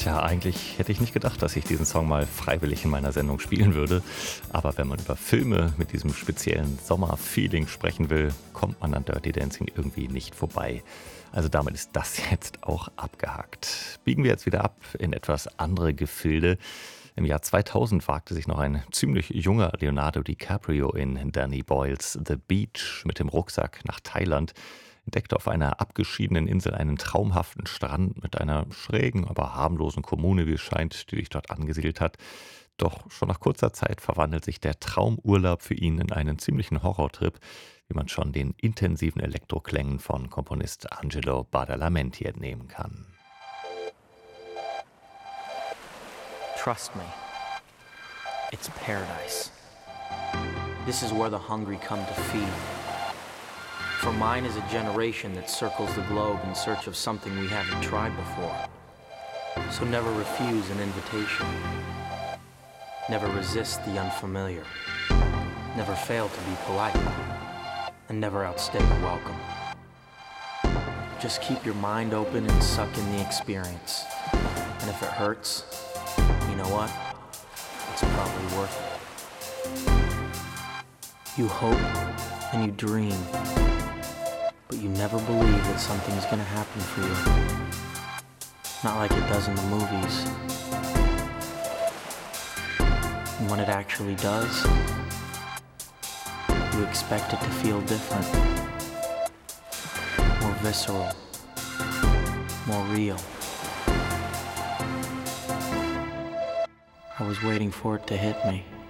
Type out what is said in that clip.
Tja, eigentlich hätte ich nicht gedacht, dass ich diesen Song mal freiwillig in meiner Sendung spielen würde. Aber wenn man über Filme mit diesem speziellen Sommerfeeling sprechen will, kommt man an Dirty Dancing irgendwie nicht vorbei. Also damit ist das jetzt auch abgehakt. Biegen wir jetzt wieder ab in etwas andere Gefilde. Im Jahr 2000 wagte sich noch ein ziemlich junger Leonardo DiCaprio in Danny Boyles The Beach mit dem Rucksack nach Thailand, entdeckte auf einer abgeschiedenen Insel einen traumhaften Strand mit einer schrägen, aber harmlosen Kommune, wie es scheint, die sich dort angesiedelt hat. Doch schon nach kurzer Zeit verwandelt sich der Traumurlaub für ihn in einen ziemlichen Horrortrip, wie man schon den intensiven Elektroklängen von Komponist Angelo Badalamenti entnehmen kann. Trust me, it's paradise. This is where the hungry come to feed. For mine is a generation that circles the globe in search of something we haven't tried before. So never refuse an invitation. Never resist the unfamiliar. Never fail to be polite. And never outstay your welcome. Just keep your mind open and suck in the experience. And if it hurts, you know what? It's probably worth it. You hope and you dream, but you never believe that something's gonna happen for you. Not like it does in the movies. And when it actually does, you expect it to feel different. More visceral. More real. I was waiting for it to hit me.